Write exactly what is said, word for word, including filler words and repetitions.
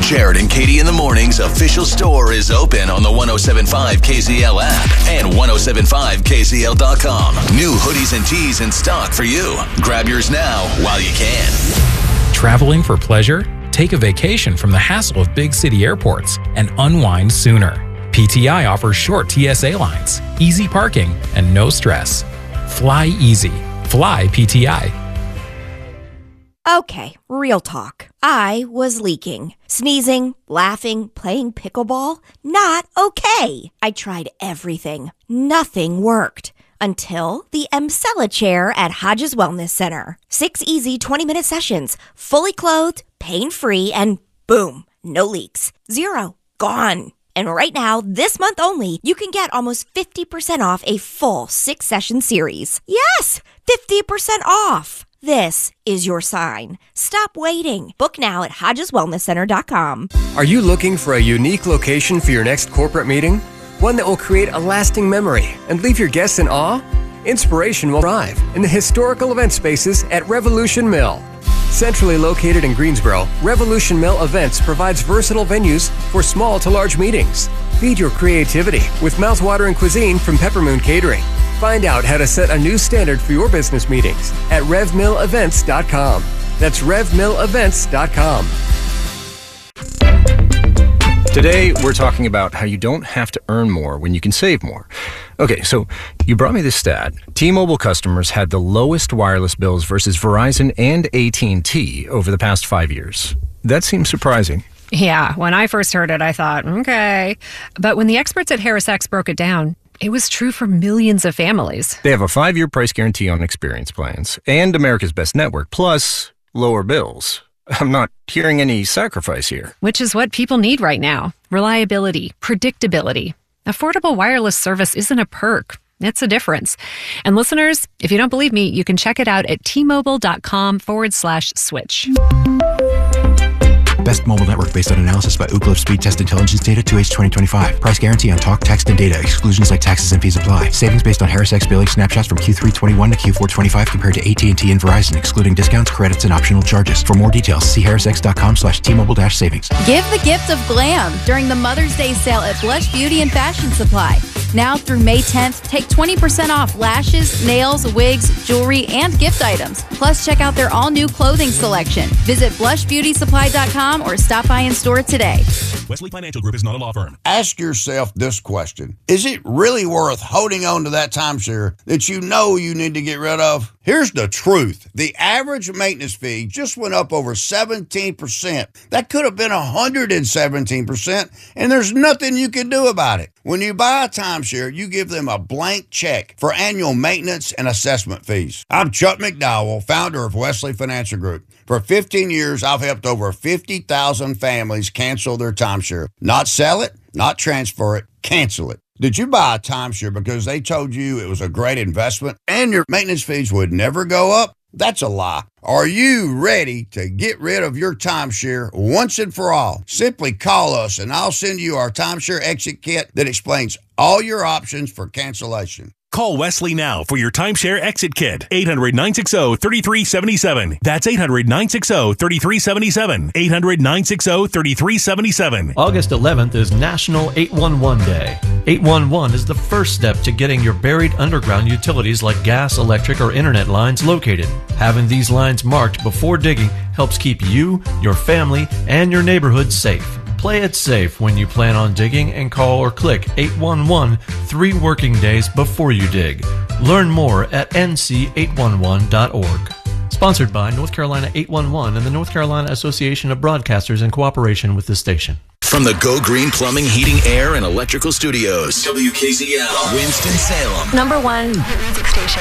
Jared and Katie in the Morning's official store is open on the one oh seven point five K Z L app and ten seventy-five K Z L dot com. New hoodies and tees in stock for you. Grab yours now while you can. Traveling for pleasure? Take a vacation from the hassle of big city airports and unwind sooner. P T I offers short T S A lines, easy parking, and no stress. Fly easy. Fly P T I. Okay, real talk. I was leaking. Sneezing, laughing, playing pickleball. Not okay. I tried everything. Nothing worked. Until the Emsella chair at Hodges Wellness Center. Six easy twenty-minute sessions, fully clothed, pain-free, and boom, no leaks. Zero. Gone. And right now, this month only, you can get almost fifty percent off a full six-session series. Yes, fifty percent off. This is your sign. Stop waiting. Book now at Hodges Wellness Center dot com. Are you looking for a unique location for your next corporate meeting? One that will create a lasting memory and leave your guests in awe? Inspiration will thrive in the historical event spaces at Revolution Mill. Centrally located in Greensboro, Revolution Mill Events provides versatile venues for small to large meetings. Feed your creativity with mouthwatering cuisine from Peppermoon Catering. Find out how to set a new standard for your business meetings at rev mill events dot com. That's rev mill events dot com. Today, we're talking about how you don't have to earn more when you can save more. Okay, so you brought me this stat. T-Mobile customers had the lowest wireless bills versus Verizon and A T and T over the past five years. That seems surprising. Yeah, when I first heard it, I thought, okay. But when the experts at HarrisX broke it down, it was true for millions of families. They have a five-year price guarantee on experience plans and America's Best Network, plus lower bills. I'm not hearing any sacrifice here. Which is what people need right now. Reliability, predictability. Affordable wireless service isn't a perk. It's a difference. And listeners, if you don't believe me, you can check it out at T-Mobile.com forward slash switch. Best mobile network based on analysis by Ookla Speed Test Intelligence Data two H twenty twenty-five. Price guarantee on talk, text, and data. Exclusions like taxes and fees apply. Savings based on HarrisX billing snapshots from Q three twenty-one to Q four twenty-five compared to A T and T and Verizon, excluding discounts, credits, and optional charges. For more details, see harrisx.com slash T-Mobile dash savings. Give the gift of glam during the Mother's Day sale at Blush Beauty and Fashion Supply. Now through May tenth, take twenty percent off lashes, nails, wigs, jewelry, and gift items. Plus, check out their all-new clothing selection. Visit blush beauty supply dot com or stop by in store today. Wesley Financial Group is not a law firm. Ask yourself this question. Is it really worth holding on to that timeshare that you know you need to get rid of? Here's the truth. The average maintenance fee just went up over seventeen percent. That could have been one hundred seventeen percent, and there's nothing you can do about it. When you buy a timeshare, you give them a blank check for annual maintenance and assessment fees. I'm Chuck McDowell, founder of Wesley Financial Group. For fifteen years, I've helped over fifty thousand families cancel their timeshare. Not sell it, not transfer it, cancel it. Did you buy a timeshare because they told you it was a great investment and your maintenance fees would never go up? That's a lie. Are you ready to get rid of your timeshare once and for all? Simply call us and I'll send you our timeshare exit kit that explains all your options for cancellation. Call Wesley now for your timeshare exit kit. eight hundred, nine six zero, three three seven seven. That's eight hundred, nine six zero, three three seven seven. eight hundred, nine six zero, three three seven seven. August eleventh is National eight one one Day. eight one one is the first step to getting your buried underground utilities like gas, electric, or internet lines located. Having these lines marked before digging helps keep you, your family, and your neighborhood safe. Play it safe when you plan on digging and call or click eight one one three working days before you dig. Learn more at N C eight one one dot org. Sponsored by North Carolina eight one one and the North Carolina Association of Broadcasters in cooperation with the station. From the Go Green Plumbing, Heating, Air, and Electrical Studios, W K Z L, Winston-Salem. Number one music station.